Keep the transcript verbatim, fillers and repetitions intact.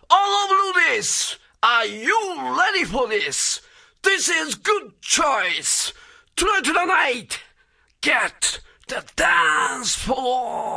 All of this. Are you ready for this? This is good choice. Tonight, tonight, get the dance floor.